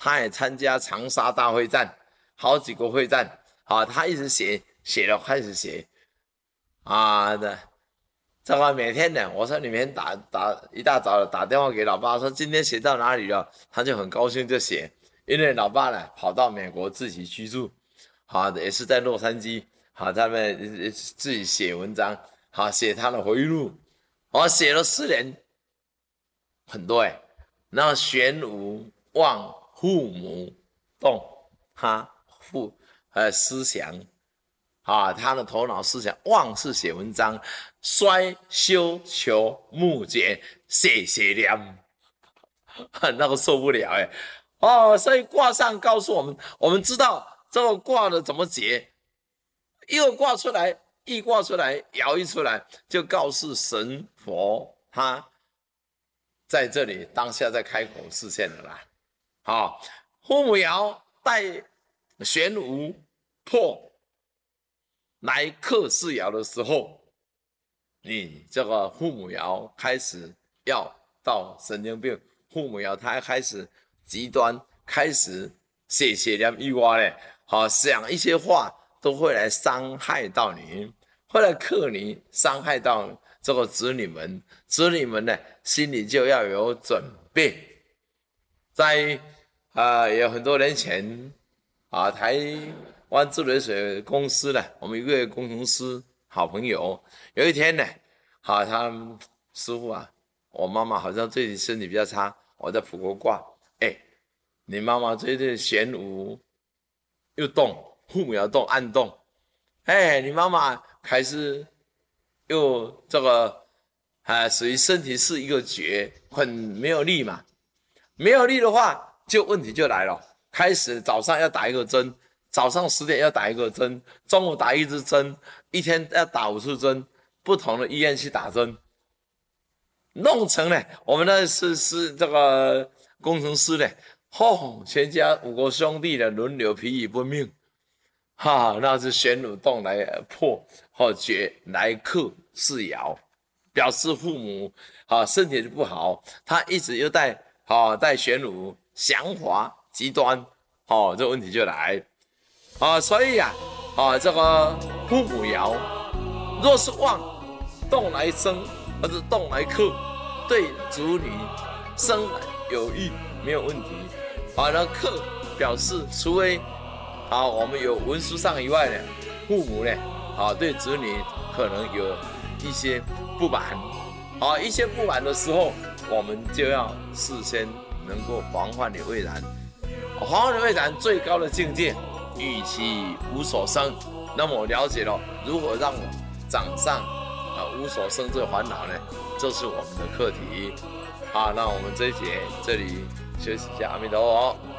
他也参加长沙大会战，好几个会战，他一直写了开始写，这个每天呢，我说你每天一大早打电话给老爸说今天写到哪里了，他就很高兴就写，因为老爸呢跑到美国自己居住，也是在洛杉矶，他们自己写文章，写他的回忆录，写了4年，很多那玄武望父母动思想他的头脑思想，望是写文章，衰修求木结写念那个受不了所以卦上告诉我们，我们知道这个卦的怎么解，一个卦出来，一卦出来，爻一出来，就告诉神佛他在这里当下在开口示现了啦。父母爻带玄武破来克世爻的时候，你这个父母爻开始要到神经病，父母爻他开始极端，开始写念意外嘞，想一些话都会来伤害到你，会来克你，伤害到这个子女们，子女们呢心里就要有准备。在有很多年前台湾自来水公司呢，我们一个工程师好朋友，有一天呢，他师傅我妈妈好像最近身体比较差，我在卜个卦，你妈妈最近玄武又动，父母要动，暗动，你妈妈开始又这个属于身体是一个绝，很没有力嘛，没有力的话，就问题就来了，开始早上要打一个针。早上10点要打一个针，中午打1支针，一天要打5次针，不同的医院去打针，弄成呢，我们呢是这个工程师呢，全家5个兄弟的轮流疲于奔命，那是玄武动来破绝来克世爻，表示父母身体不好，他一直又带玄武降华极端，这个问题就来。所以这个父母爻若是旺动来生，或者动来克，对子女生有益没有问题。那克表示除非我们有文书上以外呢，父母呢对子女可能有一些不满，一些不满的时候，我们就要事先能够防患于未然。防患于未然最高的境界，与其无所生。那么我了解了如何让我掌上无所生这个烦恼呢？这是我们的课题。那我们这一节这里休息一下，阿弥陀佛。